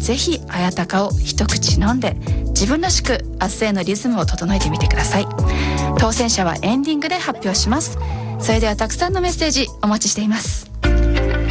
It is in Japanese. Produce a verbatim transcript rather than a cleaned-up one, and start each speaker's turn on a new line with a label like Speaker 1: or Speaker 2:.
Speaker 1: ぜひ綾鷹を一口飲んで自分らしく明日へのリズムを整えてみてください。当選者はエンディングで発表します。それではたくさんのメッセージお待ちしています。